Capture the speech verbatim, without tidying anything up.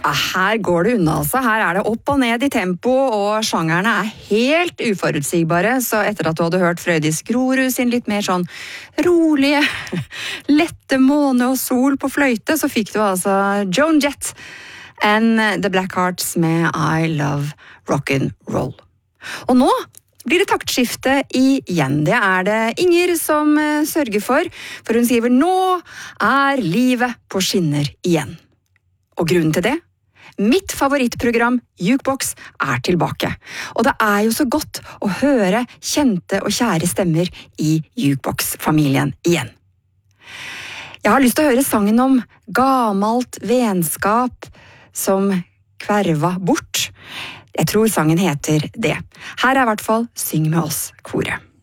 Her går det unna, altså. Her er det opp og ned i tempo, og sjangerne er helt uforutsigbare, så etter at du hadde hørt Frøydis Grorud sin litt mer sånn rolige, lette måne og sol på fløyte, så fikk du altså Joan Jett and The Blackhearts med I Love Rock'n'Roll. Og nå blir det taktskifte igjen. Det er det Inger som sørger for, for hun skriver «Nå er livet på skinner igjen». Og grunnen til det? Mitt favorittprogram, Jukebox, er tilbake. Og det er jo så godt å høre kjente og kjære stemmer i Jukebox-familien igjen. Jeg har lyst til å høre sangen om gamalt vennskap som kverva bort. Jeg tror sangen heter det. Her er i hvert fall Syng med oss, koret.